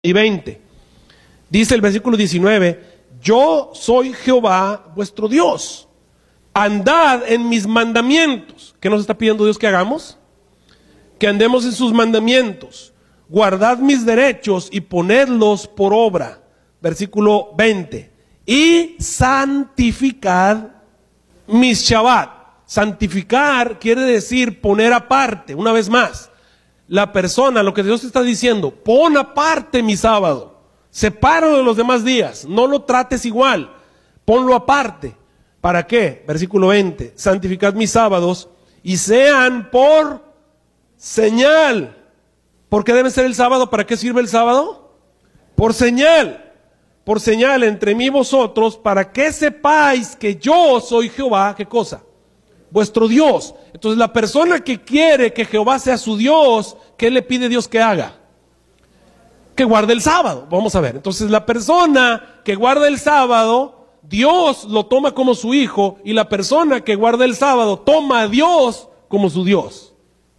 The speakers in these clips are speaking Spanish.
y 20. Dice el versículo 19: yo soy Jehová vuestro Dios, andad en mis mandamientos. ¿Qué nos está pidiendo Dios que hagamos? Que andemos en sus mandamientos, guardad mis derechos y ponedlos por obra. Versículo 20: y santificad mis Shabbat. Santificar quiere decir poner aparte. Una vez más, la persona, lo que Dios está diciendo: pon aparte mi sábado, sepáralo de los demás días, no lo trates igual, ponlo aparte. ¿Para qué? Versículo 20: santificad mis sábados y sean por señal. ¿Por qué debe ser el sábado? ¿Para qué sirve el sábado? Por señal entre mí y vosotros, para que sepáis que yo soy Jehová. ¿Qué cosa? Vuestro Dios. Entonces la persona que quiere que Jehová sea su Dios, ¿qué le pide Dios que haga? Que guarde el sábado. Vamos a ver. Entonces la persona que guarda el sábado, Dios lo toma como su hijo, y la persona que guarda el sábado toma a Dios como su Dios.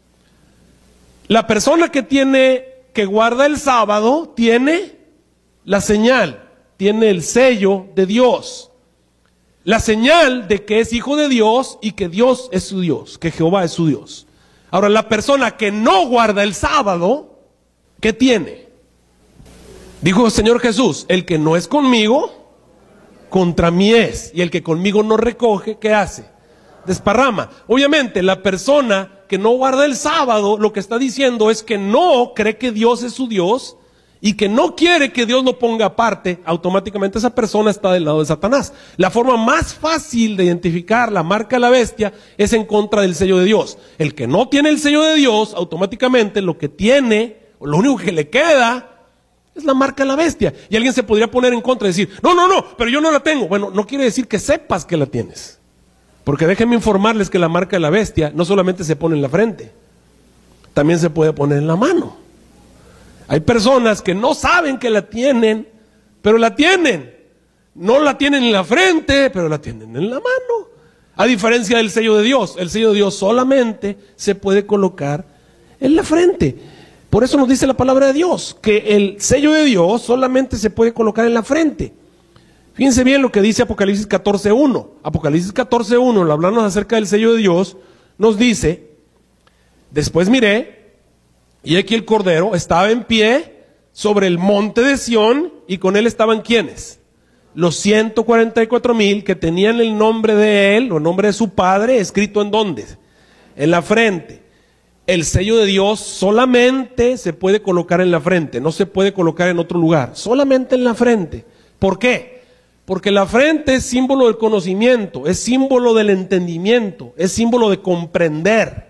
La persona que guarda el sábado tiene la señal, tiene el sello de Dios. La señal de que es hijo de Dios y que Dios es su Dios, que Jehová es su Dios. Ahora, la persona que no guarda el sábado, ¿qué tiene? Dijo el Señor Jesús: el que no es conmigo, contra mí es. Y el que conmigo no recoge, ¿qué hace? Desparrama. Obviamente, la persona que no guarda el sábado, lo que está diciendo es que no cree que Dios es su Dios, y que no quiere que Dios lo ponga aparte. Automáticamente esa persona está del lado de Satanás. La forma más fácil de identificar la marca de la bestia es en contra del sello de Dios. El que no tiene el sello de Dios, automáticamente lo que tiene, o lo único que le queda, es la marca de la bestia. Y alguien se podría poner en contra y decir: no, pero yo no la tengo. Bueno, no quiere decir que sepas que la tienes. Porque déjenme informarles que la marca de la bestia no solamente se pone en la frente, también se puede poner en la mano. Hay personas que no saben que la tienen, pero la tienen. No la tienen en la frente, pero la tienen en la mano. A diferencia del sello de Dios. El sello de Dios solamente se puede colocar en la frente. Por eso nos dice la palabra de Dios, que el sello de Dios solamente se puede colocar en la frente. Fíjense bien lo que dice Apocalipsis 14:1. Apocalipsis 14:1, hablando acerca del sello de Dios, nos dice: después miré, y aquí el Cordero estaba en pie sobre el monte de Sión, y con él estaban ¿quiénes? Los 144,000 que tenían el nombre de él, o el nombre de su padre, escrito ¿en dónde? En la frente. El sello de Dios solamente se puede colocar en la frente, no se puede colocar en otro lugar, solamente en la frente. ¿Por qué? Porque la frente es símbolo del conocimiento, es símbolo del entendimiento, es símbolo de comprender.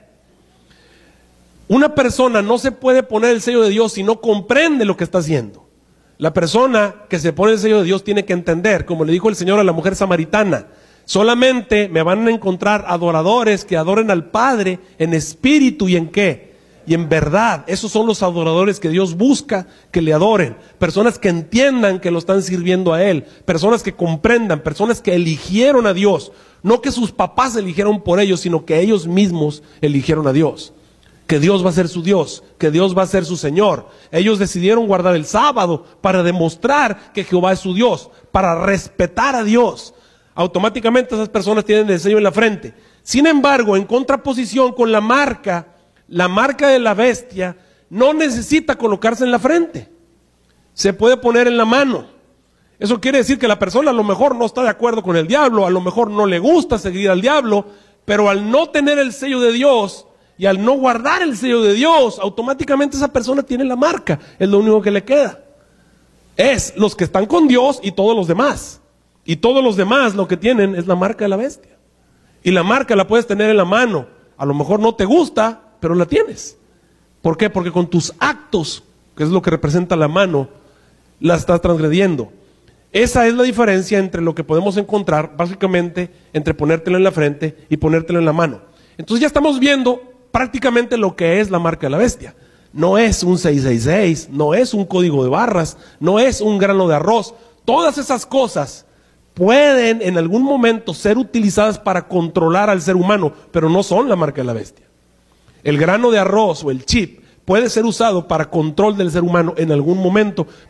Una persona no se puede poner el sello de Dios si no comprende lo que está haciendo. La persona que se pone el sello de Dios tiene que entender, como le dijo el Señor a la mujer samaritana: solamente me van a encontrar adoradores que adoren al Padre en espíritu y en ¿qué? Y en verdad. Esos son los adoradores que Dios busca que le adoren. Personas que entiendan que lo están sirviendo a Él. Personas que comprendan, personas que eligieron a Dios. No que sus papás eligieron por ellos, sino que ellos mismos eligieron a Dios. Que Dios va a ser su Dios, que Dios va a ser su Señor. Ellos decidieron guardar el sábado para demostrar que Jehová es su Dios, para respetar a Dios. Automáticamente esas personas tienen el sello en la frente. Sin embargo, en contraposición con la marca de la bestia no necesita colocarse en la frente. Se puede poner en la mano. Eso quiere decir que la persona a lo mejor no está de acuerdo con el diablo, a lo mejor no le gusta seguir al diablo, pero al no tener el sello de Dios y al no guardar el sello de Dios, automáticamente esa persona tiene la marca. Es lo único que le queda. Es los que están con Dios y todos los demás. Y todos los demás lo que tienen es la marca de la bestia. Y la marca la puedes tener en la mano. A lo mejor no te gusta, pero la tienes. ¿Por qué? Porque con tus actos, que es lo que representa la mano, la estás transgrediendo. Esa es la diferencia entre lo que podemos encontrar, básicamente, entre ponértelo en la frente y ponértelo en la mano. Entonces ya estamos viendo prácticamente lo que es la marca de la bestia. No es un 666, no es un código de barras, no es un grano de arroz. Todas esas cosas pueden en algún momento ser utilizadas para controlar al ser humano, pero no son la marca de la bestia. El grano de arroz o el chip puede ser usado para control del ser humano en algún momento,